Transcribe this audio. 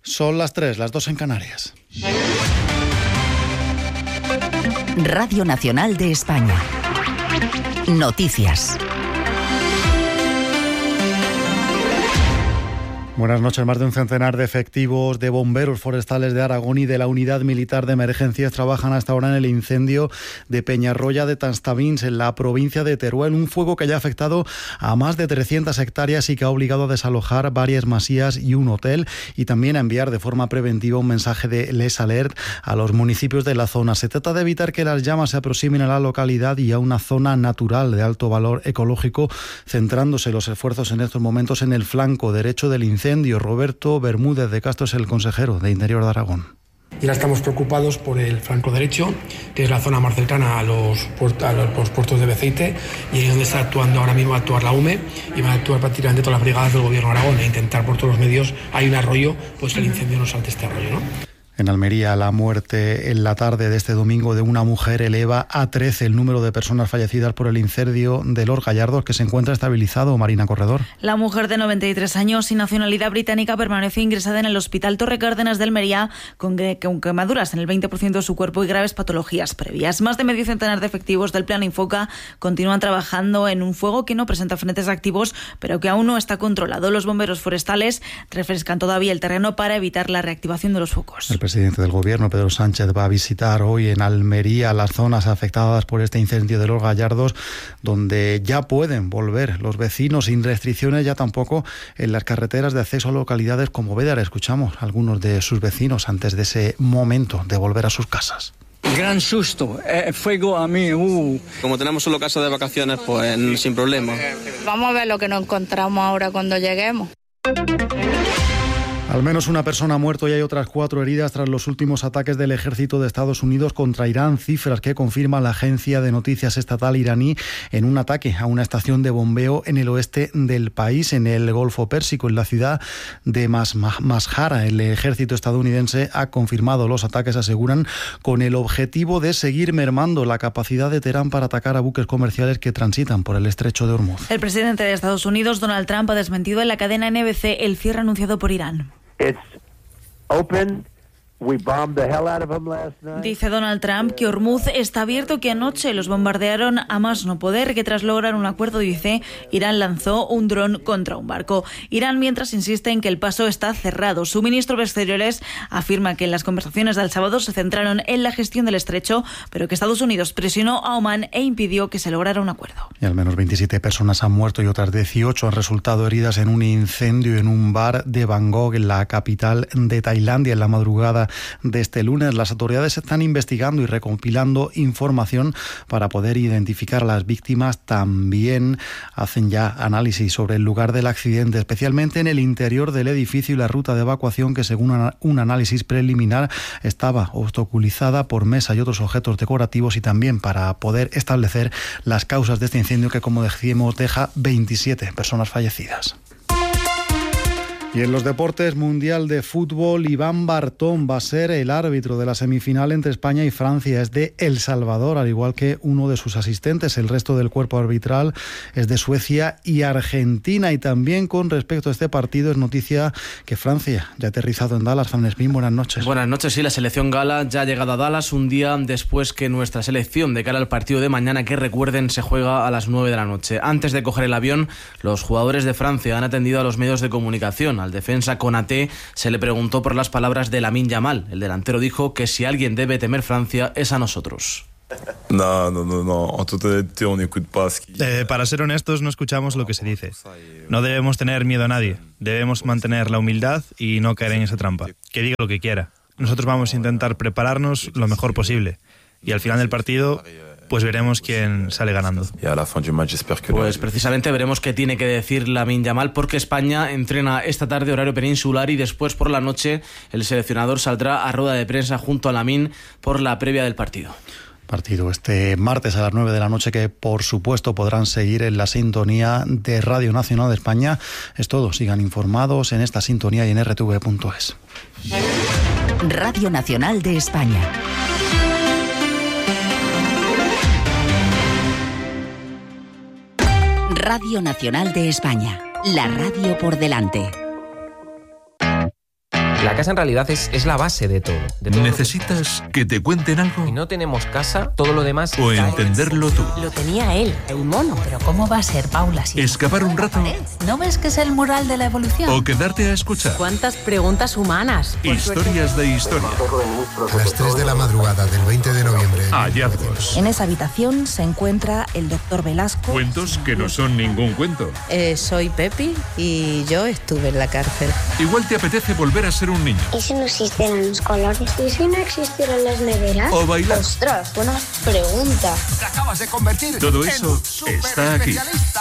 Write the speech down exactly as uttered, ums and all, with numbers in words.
Son las tres, las dos en Canarias. Radio Nacional de España. Noticias. Buenas noches. Más de un centenar de efectivos de bomberos forestales de Aragón y de la Unidad Militar de Emergencias trabajan hasta ahora en el incendio de Peñarroya de Tanstabins, en la provincia de Teruel. Un fuego que ya ha afectado a más de trescientas hectáreas y que ha obligado a desalojar varias masías y un hotel, y también a enviar de forma preventiva un mensaje de Les Alert a los municipios de la zona. Se trata de evitar que las llamas se aproximen a la localidad y a una zona natural de alto valor ecológico, centrándose los esfuerzos en estos momentos en el flanco derecho del incendio. Roberto Bermúdez de Castro es el consejero de Interior de Aragón. Y ahora estamos preocupados por el flanco derecho, que es la zona más cercana a los, puertos, a los puertos de Beceite, y ahí es donde está actuando ahora mismo, va a actuar la U M E, y van a actuar prácticamente todas las brigadas del Gobierno de Aragón, e intentar por todos los medios, hay un arroyo, pues que el incendio no salte este arroyo, ¿no? En Almería, la muerte en la tarde de este domingo de una mujer eleva a trece el número de personas fallecidas por el incendio de Los Gallardos, que se encuentra estabilizado. Marina Corredor. La mujer de noventa y tres años y nacionalidad británica permanece ingresada en el Hospital Torre Cárdenas de Almería con, con quemaduras en el veinte por ciento de su cuerpo y graves patologías previas. Más de medio centenar de efectivos del Plan Infoca continúan trabajando en un fuego que no presenta frentes activos, pero que aún no está controlado. Los bomberos forestales refrescan todavía el terreno para evitar la reactivación de los focos. El presidente del Gobierno, Pedro Sánchez, va a visitar hoy en Almería las zonas afectadas por este incendio de Los Gallardos, donde ya pueden volver los vecinos sin restricciones, ya tampoco en las carreteras de acceso a localidades como Bédar. Escuchamos a algunos de sus vecinos antes de ese momento de volver a sus casas. Gran susto, eh, fuego a mí. Uh. Como tenemos solo casa de vacaciones, pues sin problema. Vamos a ver lo que nos encontramos ahora cuando lleguemos. Al menos una persona ha muerto y hay otras cuatro heridas tras los últimos ataques del ejército de Estados Unidos contra Irán, cifras que confirma la agencia de noticias estatal iraní en un ataque a una estación de bombeo en el oeste del país, en el Golfo Pérsico, en la ciudad de Mashhara. El ejército estadounidense ha confirmado los ataques, aseguran, con el objetivo de seguir mermando la capacidad de Teherán para atacar a buques comerciales que transitan por el estrecho de Hormuz. El presidente de Estados Unidos, Donald Trump, ha desmentido en la cadena N B C el cierre anunciado por Irán. It's open. We bombed the hell out of them last night. Dice Donald Trump que Hormuz está abierto, que anoche los bombardearon a más no poder, que tras lograr un acuerdo, dice, Irán lanzó un dron contra un barco. Irán, mientras, insiste en que el paso está cerrado. Su ministro de Exteriores afirma que en las conversaciones del sábado se centraron en la gestión del estrecho, pero que Estados Unidos presionó a Omán e impidió que se lograra un acuerdo. Y al menos veintisiete personas han muerto y otras dieciocho han resultado heridas en un incendio en un bar de Bangkok, en la capital de Tailandia, en la madrugada de este lunes. Las autoridades están investigando y recompilando información para poder identificar a las víctimas. También hacen ya análisis sobre el lugar del accidente, especialmente en el interior del edificio y la ruta de evacuación, que según un análisis preliminar estaba obstaculizada por mesa y otros objetos decorativos, y también para poder establecer las causas de este incendio que, como decíamos, deja veintisiete personas fallecidas. Y en los deportes, Mundial de Fútbol, Iván Bartón va a ser el árbitro de la semifinal entre España y Francia. Es de El Salvador, al igual que uno de sus asistentes. El resto del cuerpo arbitral es de Suecia y Argentina. Y también con respecto a este partido es noticia que Francia ya ha aterrizado en Dallas. Fran Espín, buenas noches. Buenas noches, sí, la selección gala ya ha llegado a Dallas un día después que nuestra selección, de cara al partido de mañana, que recuerden se juega a las nueve de la noche. Antes de coger el avión, los jugadores de Francia han atendido a los medios de comunicación. Al defensa Konaté se le preguntó por las palabras de Lamine Yamal. El delantero dijo que si alguien debe temer Francia es a nosotros. No, no, no, no. Eh, para ser honestos, no escuchamos lo que se dice. No debemos tener miedo a nadie. Debemos mantener la humildad y no caer en esa trampa. Que diga lo que quiera. Nosotros vamos a intentar prepararnos lo mejor posible. Y al final del partido, pues veremos quién sale ganando. Pues precisamente veremos qué tiene que decir Lamine Yamal, porque España entrena esta tarde horario peninsular y después por la noche el seleccionador saldrá a rueda de prensa junto a Lamine por la previa del partido. Partido este martes a las nueve de la noche que por supuesto podrán seguir en la sintonía de Radio Nacional de España. Es todo, sigan informados en esta sintonía y en r t v punto es. Radio Nacional de España. Radio Nacional de España, la radio por delante. La casa en realidad es, es la base de todo. De todo ¿Necesitas que te cuenten algo? Si no tenemos casa, todo lo demás... O entenderlo tú. Lo tenía él, el mono. Pero ¿cómo va a ser, Paula? Si ¿Escapar un rato? ¿No ves que es el mural de la evolución? ¿O quedarte a escuchar? ¿Cuántas preguntas humanas? Historias de historia. A las tres de la madrugada del veinte de noviembre. Hallazgos. En esa habitación se encuentra el doctor Velasco. Cuentos que no son ningún cuento. Eh, soy Pepi y yo estuve en la cárcel. Igual te apetece volver a ser un niño. ¿Y si no existieran los colores? ¿Y si no existieran las neveras? O bailar. Ostras, buena pregunta. Te acabas de convertir Todo eso en está aquí. Especialista.